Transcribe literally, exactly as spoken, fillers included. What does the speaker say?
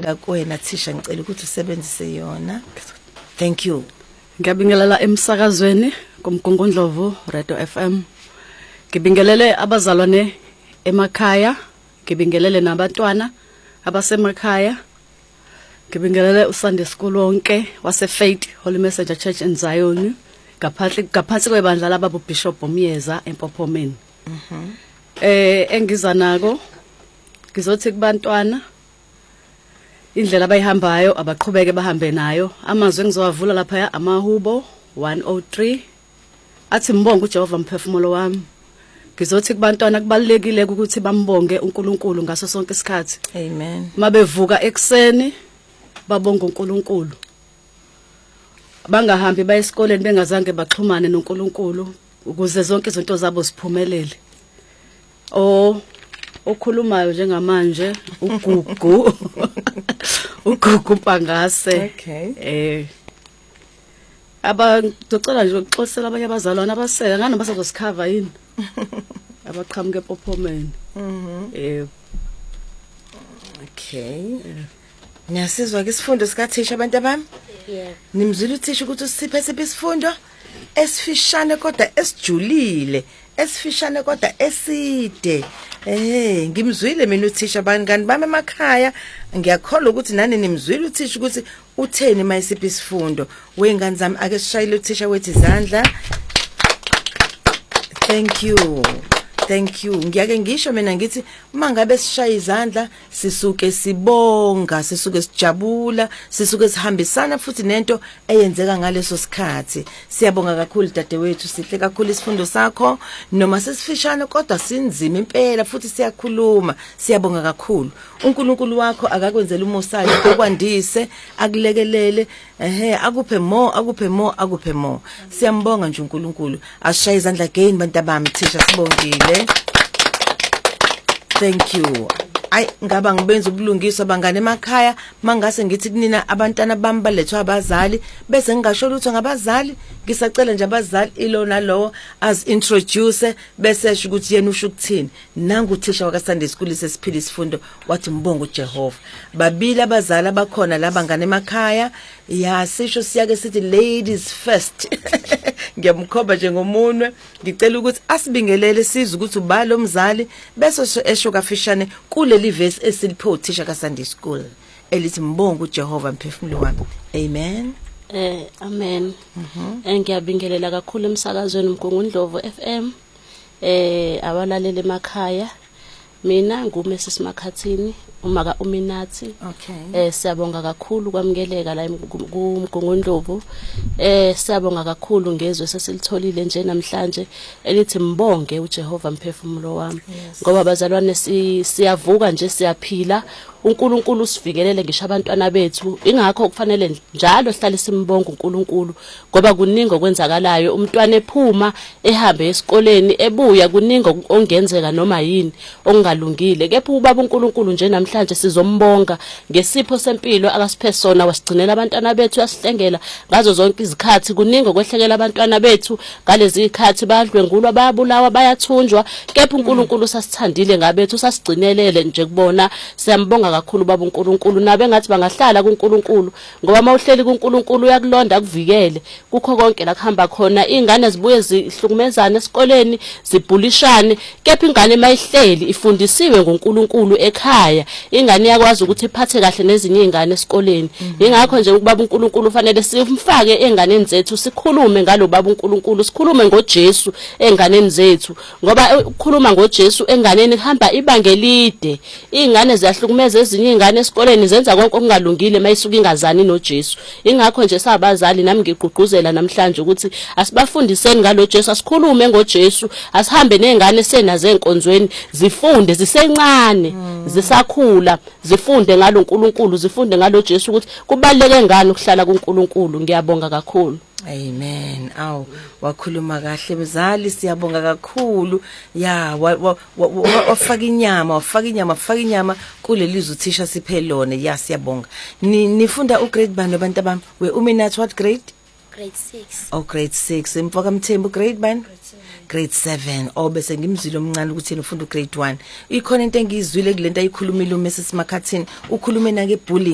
kuwena thisha ngicela ukuthi usebenzise yona. Thank you. Ngiyabingelela emsakazweni kumgungundlovu Radio F M. Ngibingelele abazalwane emakhaya, ngibingelele nabantwana abasemakhaya. Ngibingelele uSunday School wonke wase Faith Holy Messenger Church in Zion. Ngaphansi ngaphansi kwebandla lababo Bishop Omyeza eMpophomeni. Mhm. Eh engiza nako ngizothi kubantwana indlela abayihambayo abaqhubeke bahambe nayo. Amazwi engizowavula lapha amahubo one oh three athi mbonge uJehova mphefumulo wami. Ngizothi kubantwana kubalekile ukuthi bambonge uNkulunkulu ngaso sonke isikhathi. Amen. Mabevuka ekseni babonga uNkulunkulu. Bangahambi baye esikoleni bengazange baxhumane noNkulunkulu ukuze zonke izinto zabo ziphumelele. O okhulumayo njengamanje uGugu uGugu Pangase. Okay. Eh aba ngicela nje ukuxoxela abanye abazalwane abasela ngani basazosikava yini abaqhamuke ePophomeni. Mhm. Eh okay. Niyasizwa ke isifundo sikathisha abantu abami? Yeah. Nimzwile uthisha ukuthi usiphe siphi isifundo esifishane kodwa esijulile, esifishane kodwa eside. Eh, ngimzwile mina uthisha bangani bami emakhaya. Ngiyakholwa ukuthi nani nimzwile uthisha ukuthi utheni mayisiphi isifundo. Wengane zami ake sishayile uthisha wethu izandla. Thank you. Thank you. Ngiyake ngisho mina ngithi mangabe sishaya izandla sisuke sibonga, sisuke sijabula, sisuke sihambisana futhi nento eyenzeka ngaleso sikhathi. Siyabonga kakhulu dadewethu, sihle kakhulu isifundo sakho noma sesifishane kodwa sinzima impela futhi siyakhuluma. Siyabonga kakhulu. uNkulunkulu wakho akakwenzela umusayo okwandise, akulekelele, ehe akuphe more, akuphe more, akuphe more. Siyambonga nje uNkulunkulu. Asishaya izandla again bantu abami thisha sibongile. Thank you. Ay ngaba ngibenza ubulungiswa bangane emakhaya mangase ngithi kunina abantwana bami balethwa abazali bese ngingasho lutho ngabazali ngisacela nje abazali ilo nalowo as introduce bese esho ukuthi yena usho ukuthini. Nangu uthisha waka Sunday School sesiphila isifundo wathi mbongo uJehova. Babili abazali abakhona la bangane emakhaya yasisho siyake sithi ladies first. Ngiyamkhomba nje ngomunwe ngicela ukuthi asibingelele sizwe ukuthi ubalo omzali bese esho kafishane kuleli verse esilipho uthisha ka Sunday School elithi mbongo uJehova mphefumulo wami. Amen. Eh amen. Mhm. Ngiyabingelela kakhulu emsakazweni Mgungundlovu F M. Eh abalaleli emakhaya. Mina ngume sisimakhathini umaka uMinathi. Okay. Eh siyabonga kakhulu kwamkeleka la kuMgungundlovu. Eh siyabonga kakhulu ngezwe sesilitholile nje namhlanje elithi mbonge uJehova mphefumulo wami. Yes. Ngoba bazalwane siyavuka nje siyaphila. uNkulunkulu usivikelele ngisho abantwana bethu. Ingakho kufanele njalo sihlale simbonga uNkulunkulu ngoba kuningi okwenzakalayo. Umntwana ephuma ehambe esikoleni ebuya kuningi ongenzeka noma yini ongalungile. Kepha ubaba uNkulunkulu nje namhlanje sizombonga ngesipho sempilo akasiphe sona wasigcinela abantwana bethu yasihlengela ngazo zonke izikhathi. Kuningi okwehlekela abantwana bethu ngalezi izikhathi bayadlwengulwa bayabulawa bayathunjwa. Kepha uNkulunkulu usasithandile ngabethu usasigcinelele nje kubona. Siyambonga kakhulu baba uNkulunkulu nabe ngathi bangahlala kuNkulunkulu ngoba mawuhleli kuNkulunkulu uyakulonda kuvikele kukho konke la kuhamba khona. Ingane zibuye zihlukumezana esikoleni zibhulishane kepha ingane mayihleli ifundisiwe ngoNkulunkulu ekhaya ingane yakwazi ukuthi iphathe kahle nezinye izingane esikoleni. Ingakho nje ubaba uNkulunkulu fanele simfake enganeni zethu sikhulume ngalo baba uNkulunkulu sikhulume ngoJesu enganeni zethu ngoba ukukhuluma ngoJesu enganeni kuhamba ibanga elide. Ingane ziyahlukumeza ezinye izingane esikoleni zenza konke okungalungile mayisuka ingazani noJesu. Ingakho nje sabazali nami ngigqugquzela namhlanje ukuthi asibafundiseni ngalo Jesu asikhulume ngoJesu asihambe nezingane senaze enkonzweni zifunde zisencane zisakhula zifunde ngalo uNkulunkulu zifunde ngalo Jesu ukuthi kubaleke ngani ukuhlala kuNkulunkulu. Ngiyabonga kakhulu. Amen. Aw wakhuluma kahle mzali siyabonga kakhulu. Ya wafaka inyama wafaka inyama wafaka inyama kuleli zuthisha siphelone. Ya siyabonga. Nifunda ugrade bani abantu abami? We uMinathi what grade? Grade six. Oh grade six. Mfoka Mthembu grade bani? Grade seven. Oh bese ngimzwile omncane ukuthi yena ufunda ugrade one. Ikhona into engizwile kulento ayikhulumile uMrs Makhathini ukhulume nake bullying.